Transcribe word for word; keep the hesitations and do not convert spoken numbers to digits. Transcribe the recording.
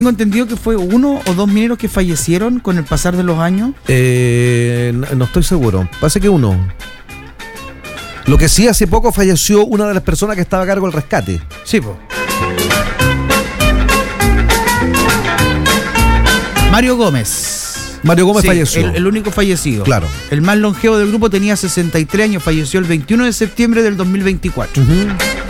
Tengo entendido que fue uno o dos mineros que fallecieron con el pasar de los años. Eh, no, no estoy seguro. Parece que uno. Lo que sí, hace poco falleció una de las personas que estaba a cargo del rescate. Sí, po. Mario Gómez. Mario Gómez Sí, falleció. El, el único fallecido. Claro. El más longevo del grupo tenía sesenta y tres años, falleció el veintiuno de septiembre del dos mil veinticuatro. Uh-huh.